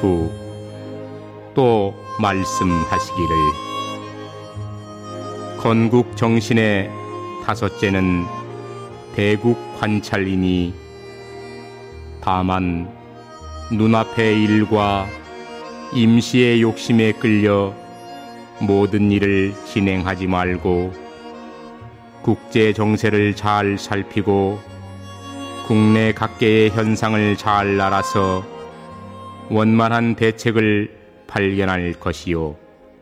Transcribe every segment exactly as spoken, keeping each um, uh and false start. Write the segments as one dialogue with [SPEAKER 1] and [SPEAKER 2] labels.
[SPEAKER 1] 후 또 말씀하시기를 건국 정신의 다섯째는 대국 관찰이니 다만 눈앞의 일과 임시의 욕심에 끌려 모든 일을 진행하지 말고 국제 정세를 잘 살피고 국내 각계의 현상을 잘 알아서 원만한 대책을 발견할 것이요.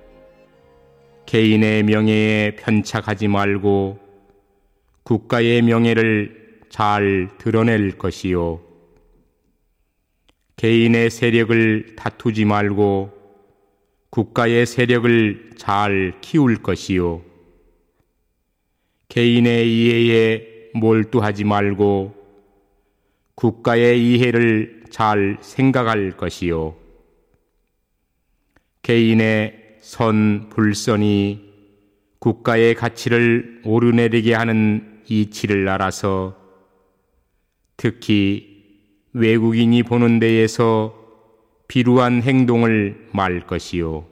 [SPEAKER 1] 개인의 명예에 편착하지 말고 국가의 명예를 잘 드러낼 것이요. 개인의 세력을 다투지 말고 국가의 세력을 잘 키울 것이요. 개인의 이해에 몰두하지 말고 국가의 이해를 잘 생각할 것이요. 개인의 선, 불선이 국가의 가치를 오르내리게 하는 이치를 알아서 특히 외국인이 보는 데에서 비루한 행동을 말 것이요.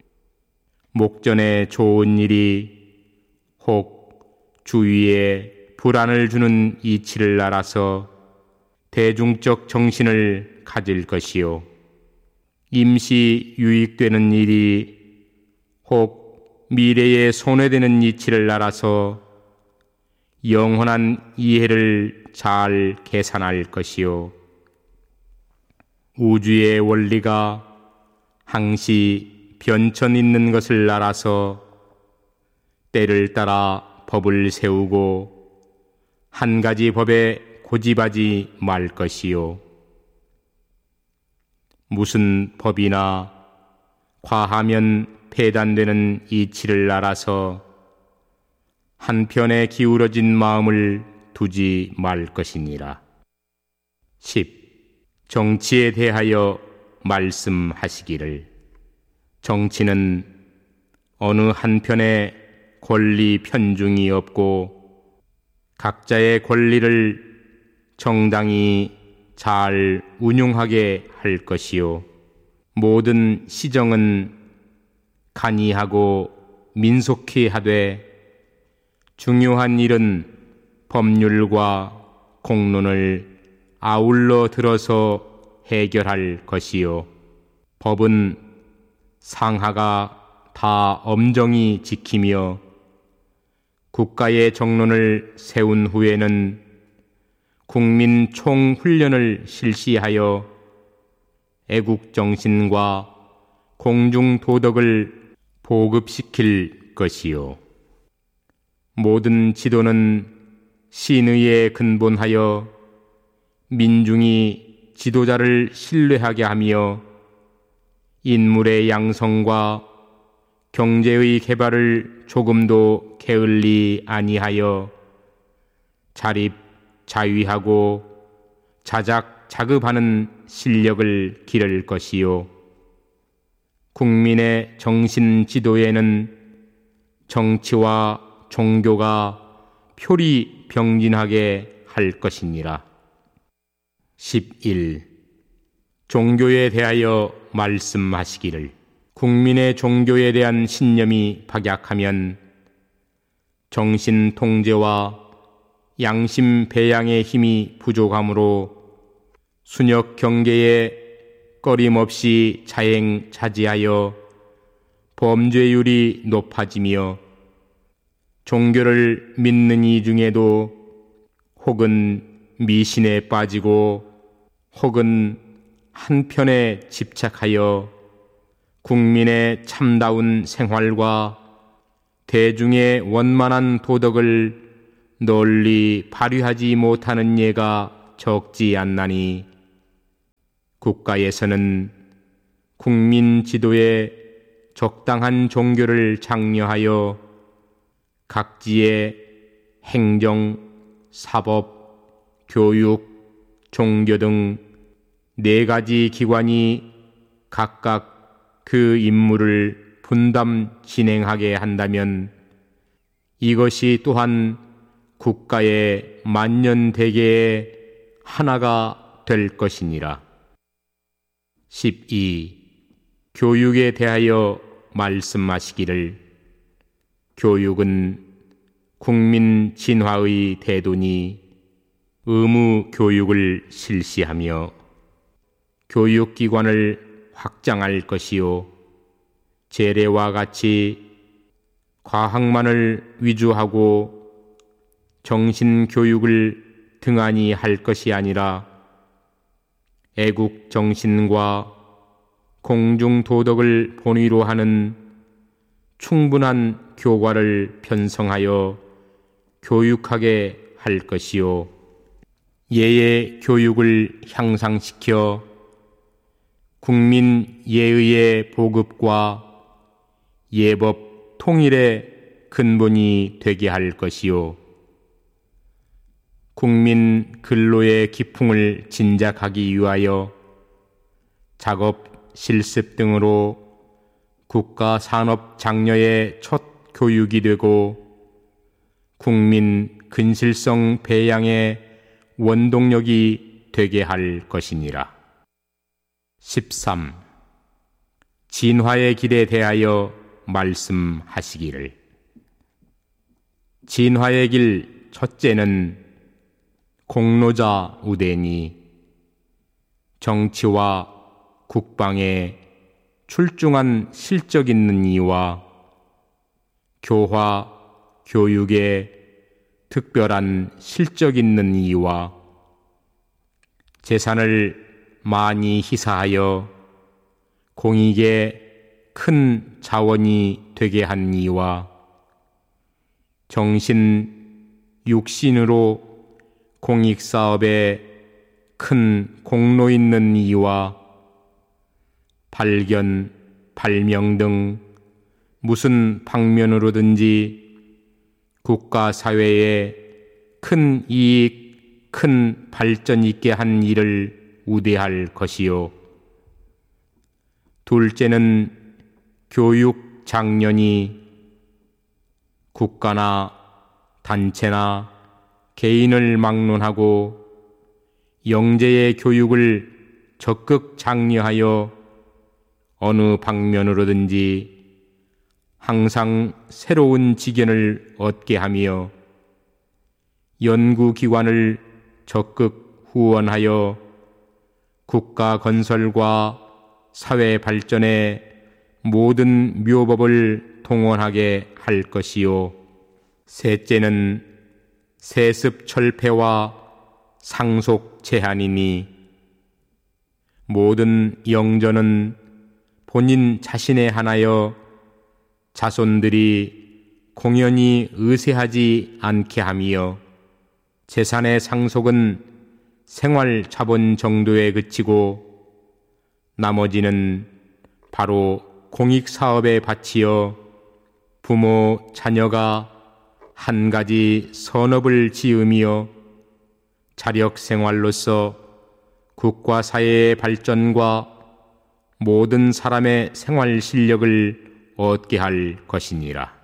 [SPEAKER 1] 목전에 좋은 일이 혹 주위에 불안을 주는 이치를 알아서 대중적 정신을 가질 것이요. 임시 유익되는 일이 혹 미래에 손해되는 이치를 알아서 영원한 이해를 잘 계산할 것이요. 우주의 원리가 항시 변천 있는 것을 알아서 때를 따라 법을 세우고 한 가지 법에 고집하지 말 것이요. 무슨 법이나 과하면 폐단되는 이치를 알아서 한편에 기울어진 마음을 두지 말 것이니라. 십. 정치에 대하여 말씀하시기를 정치는 어느 한편에 권리 편중이 없고 각자의 권리를 정당히 잘 운용하게 할 것이요. 모든 시정은 간이하고 민속히 하되 중요한 일은 법률과 공론을 아울러 들어서 해결할 것이요. 법은 상하가 다 엄정히 지키며 국가의 정론을 세운 후에는 국민 총훈련을 실시하여 애국정신과 공중도덕을 보급시킬 것이요. 모든 지도는 신의에 근본하여 민중이 지도자를 신뢰하게 하며 인물의 양성과 경제의 개발을 조금도 게을리 아니하여 자립 자위하고 자작자급하는 실력을 기를 것이요. 국민의 정신 지도에는 정치와 종교가 표리 병진하게 할 것이니라. 십일. 종교에 대하여 말씀하시기를 국민의 종교에 대한 신념이 박약하면 정신 통제와 양심 배양의 힘이 부족하므로 순역 경계에 꺼림없이 자행자지하여 범죄율이 높아지며 종교를 믿는 이 중에도 혹은 미신에 빠지고 혹은 한편에 집착하여 국민의 참다운 생활과 대중의 원만한 도덕을 널리 발휘하지 못하는 예가 적지 않나니 국가에서는 국민 지도에 적당한 종교를 장려하여 각지의 행정, 사법, 교육, 종교 등 네 가지 기관이 각각 그 임무를 분담 진행하게 한다면 이것이 또한 국가의 만년대계의 하나가 될 것이니라. 십이. 교육에 대하여 말씀하시기를 교육은 국민 진화의 대도니 의무 교육을 실시하며 교육기관을 확장할 것이요 재래와 같이 과학만을 위주하고 정신교육을 등한히 할 것이 아니라 애국 정신과 공중도덕을 본위로 하는 충분한 교과를 편성하여 교육하게 할 것이요 예의 교육을 향상시켜 국민 예의의 보급과 예법 통일의 근본이 되게 할 것이요 국민 근로의 기풍을 진작하기 위하여 작업, 실습 등으로 국가 산업 장려의 첫 교육이 되고 국민 근실성 배양의 원동력이 되게 할 것이니라. 십삼. 진화의 길에 대하여 말씀하시기를 진화의 길 첫째는 공로자 우대니 정치와 국방에 출중한 실적 있는 이와 교화, 교육에 특별한 실적 있는 이와 재산을 많이 희사하여 공익에 큰 자원이 되게 한 이와 정신, 육신으로 공익사업에 큰 공로 있는 이와 발견, 발명 등 무슨 방면으로든지 국가 사회에 큰 이익, 큰 발전 있게 한 일을 우대할 것이요 둘째는 교육 장년이 국가나 단체나 개인을 막론하고 영재의 교육을 적극 장려하여 어느 방면으로든지 항상 새로운 지견을 얻게 하며 연구기관을 적극 후원하여 국가 건설과 사회 발전에 모든 묘법을 동원하게 할 것이요 셋째는 세습 철폐와 상속 제한이니 모든 영전은 본인 자신에 한하여 자손들이 공연히 의세하지 않게 하며 재산의 상속은 생활 자본 정도에 그치고 나머지는 바로 공익사업에 바치어 부모, 자녀가 한 가지 선업을 지으며 자력생활로서 국가 사회의 발전과 모든 사람의 생활 실력을 얻게 할 것이니라.